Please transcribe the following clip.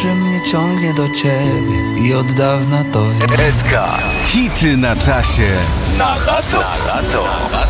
że mnie ciągnie do ciebie i od dawna to wiem. SK. Hity na czasie. Na lato.